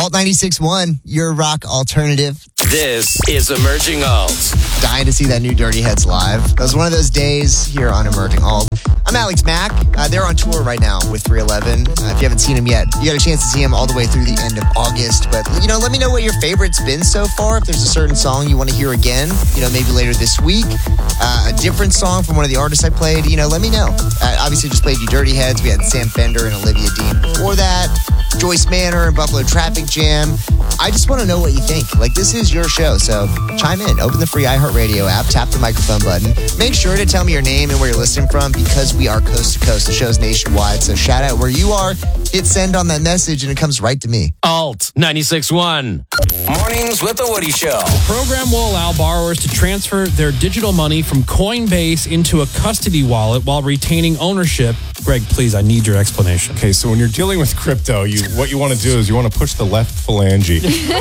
Alt 96.1, your rock alternative. This is Emerging Alt. Dying to see that new Dirty Heads live. That was one of those days here on Emerging Alt. I'm Alex Mack. They're on tour right now with 311. If you haven't seen them yet, you got a chance to see them all the way through the end of August. But, let me know what your favorite's been so far. If there's a certain song you want to hear again, maybe later this week. A different song from one of the artists I played, let me know. Obviously, just played you Dirty Heads. We had Sam Fender and Olivia Dean before that. Joyce Manor and Buffalo Traffic Jam. I just want to know what you think. This is your show, so chime in. Open the free iHeartRadio app, tap the microphone button. Make sure to tell me your name and where you're listening from because we are coast to coast. The show's nationwide, so shout out where you are, hit send on that message, and it comes right to me. Alt 96.1. Mornings with the Woody Show. The program will allow borrowers to transfer their digital money from Coinbase into a custody wallet while retaining ownership. Greg, please, I need your explanation. Okay, so when you're dealing with crypto, what you want to do is you want to push the left phalange.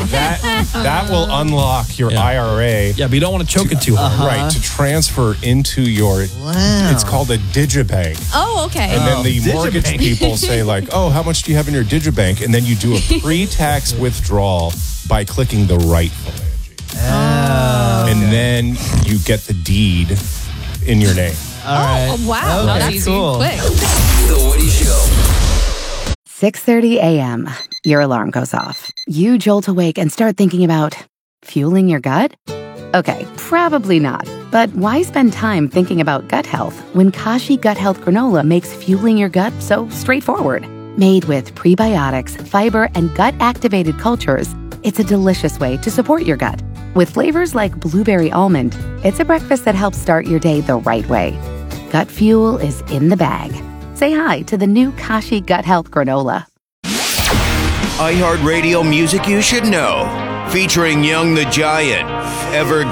That will unlock your IRA. Yeah, but you don't want to choke it too hard. Right, to transfer into your... Wow. It's called a digibank. Oh, okay. And then the mortgage people say how much do you have in your digibank? And then you do a pre-tax withdrawal by clicking the right phalange. Oh. And then you get the deed in your name. All right. Oh, wow. Okay, That's easy. cool. Quick. The Woody Show. 6:30 a.m. Your alarm goes off. You jolt awake and start thinking about fueling your gut? Okay, probably not. But why spend time thinking about gut health when Kashi Gut Health Granola makes fueling your gut so straightforward? Made with prebiotics, fiber, and gut-activated cultures, it's a delicious way to support your gut. With flavors like blueberry almond, it's a breakfast that helps start your day the right way. Gut fuel is in the bag. Say hi to the new Kashi Gut Health Granola. iHeartRadio music you should know. Featuring Young the Giant, Evergreen.